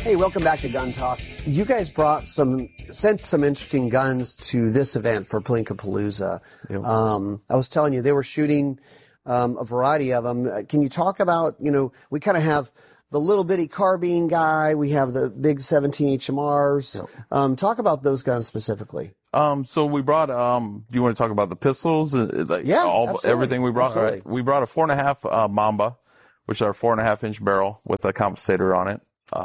Hey, welcome back to Gun Talk. You guys sent some interesting guns to this event for Plinka-Palooza. Yep. I was telling you, they were shooting a variety of them. Can you talk about, we kind of have the little bitty carbine guy, we have the big 17 HMRs. Yep. Talk about those guns specifically. So we brought, do you want to talk about the pistols? Absolutely. Everything we brought. Absolutely. All right. We brought a 4.5 Mamba, which is our 4.5-inch barrel with a compensator on it.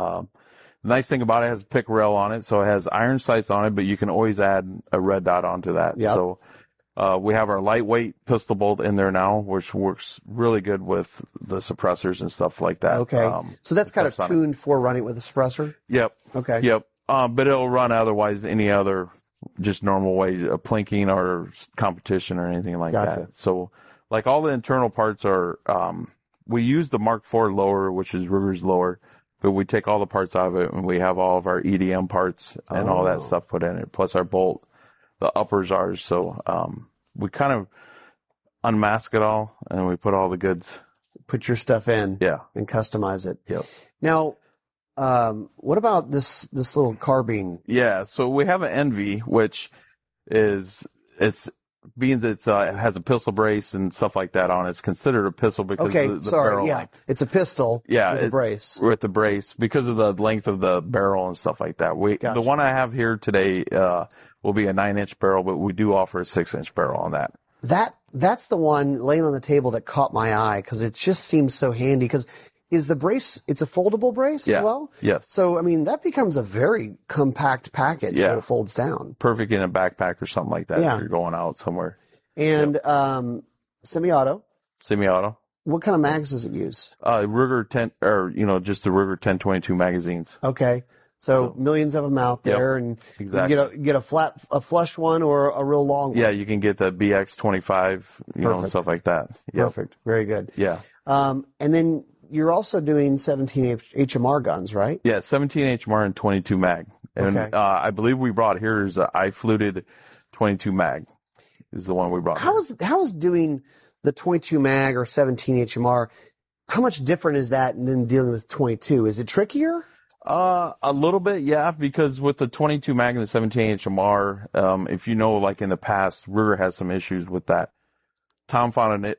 The nice thing about it has a pick rail on it, so it has iron sights on it, but you can always add a red dot onto that. Yep. So we have our lightweight pistol bolt in there now, which works really good with the suppressors and stuff like that. Okay. So that's kind of tuned for running with a suppressor? Yep. Okay. Yep. But it'll run otherwise any other just normal way of plinking or competition or anything like that. So like all the internal parts are, we use the Mark IV lower, which is Ruger's lower, but we take all the parts out of it and we have all of our EDM parts and all that stuff put in it, plus our bolt. The upper's ours. So we kind of unmask it all and we put all the goods. Put your stuff in. Yeah. And customize it. Yep. Now, what about this little carbine? Yeah, so we have an Envy, which is it has a pistol brace and stuff like that on it. It's considered a pistol because of the barrel length. It's a pistol with a brace. With the brace because of the length of the barrel and stuff like that. The one I have here today will be a 9-inch barrel, but we do offer a 6-inch barrel on that. That's the one laying on the table that caught my eye because it just seems so handy because. Is the brace, it's a foldable brace as well? Yes. So, I mean, that becomes a very compact package when it folds down. Perfect in a backpack or something like that if you're going out somewhere. And semi-auto. Semi-auto. What kind of mags does it use? Ruger 10, or, just the Ruger 1022 magazines. Okay. So millions of them out there, and exactly. You get a flush one or a real long one. Yeah, you can get the BX25, and stuff like that. Yep. Perfect. Very good. Yeah. And then you're also doing 17 HMR guns, right? Yeah, 17 HMR and 22 mag. And I believe we brought here is a I-fluted 22 mag is the one we brought. How is doing the 22 mag or 17 HMR, how much different is that than dealing with 22? Is it trickier? A little bit, yeah, because with the 22 mag and the 17 HMR, if like in the past, Ruger has some issues with that. Tom found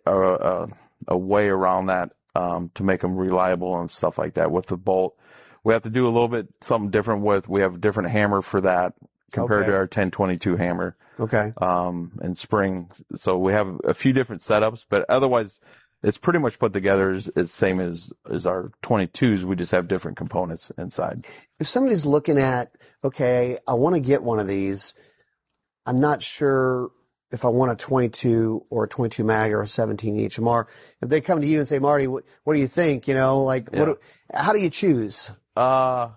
a way around that. To make them reliable and stuff like that with the bolt. We have to do a little bit something different we have a different hammer for that compared to our 1022 hammer. Okay. And spring. So we have a few different setups, but otherwise it's pretty much put together as same as our 22s. We just have different components inside. If somebody's looking at, okay, I want to get one of these, I'm not sure if I want a 22 or a 22 mag or a 17 HMR, if they come to you and say, Marty, what do you think? How do you choose? I'm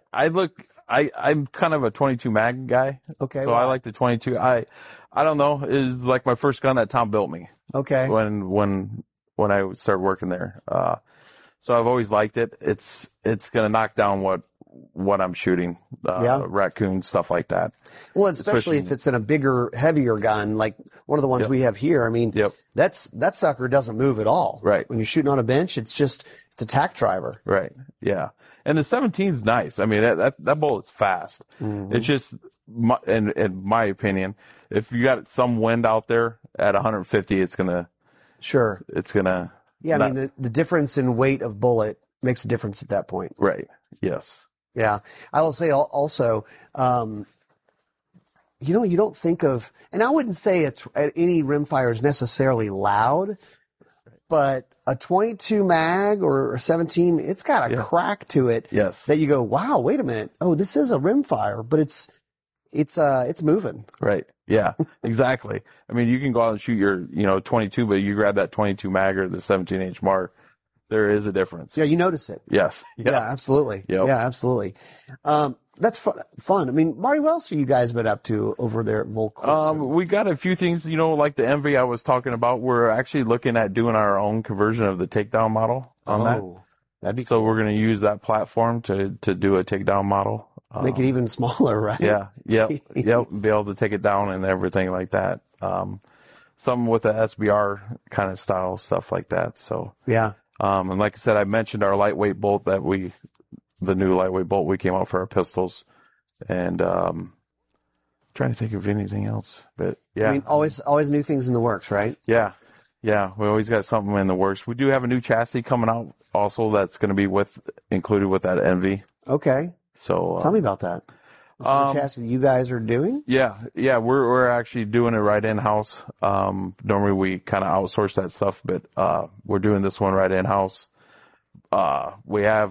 kind of a 22 mag guy. Okay. So I like the 22. I don't know. It was like my first gun that Tom built me. Okay. When I started working there. So I've always liked it. It's going to knock down what I'm shooting, raccoons, stuff like that. Well, especially if it's in a bigger, heavier gun, like one of the ones we have here. I mean, that sucker doesn't move at all. Right. When you're shooting on a bench, it's a tack driver. Right. Yeah. And the 17 is nice. I mean, that bullet's fast. Mm-hmm. It's just, in my opinion, if you got some wind out there at 150, it's going to. Sure. It's going to. Yeah. I mean, the difference in weight of bullet makes a difference at that point. Right. Yes. Yeah. I will say also, you don't think of, and I wouldn't say any rimfire is necessarily loud, but a 22 mag or a 17, it's got a crack to it. Yes. That you go, wow, wait a minute. Oh, this is a rimfire, but it's moving. Right. Yeah, exactly. I mean, you can go out and shoot your, 22, but you grab that 22 mag or the 17 HMR. There is a difference. Yeah, you notice it. Yes. Yeah, absolutely. Yep. Yeah, absolutely. That's fun. I mean, Marty, what else have you guys been up to over there at Volk? We got a few things, like the Envy I was talking about. We're actually looking at doing our own conversion of the takedown model on that. That'd be so cool. We're going to use that platform to do a takedown model. Make it even smaller, right? Yeah. Yep. Yep. Be able to take it down and everything like that. Some with the SBR kind of style, stuff like that. So yeah. And like I said, I mentioned our lightweight bolt that we the new lightweight bolt we came out for our pistols, and trying to think of anything else. But yeah, I mean, always new things in the works, right? Yeah, we always got something in the works. We do have a new chassis coming out also that's going to be included with that Envy. Okay. So tell me about that. This is a chassis you guys are doing? Yeah, we're actually doing it right in house. Normally we kind of outsource that stuff, but we're doing this one right in house. We have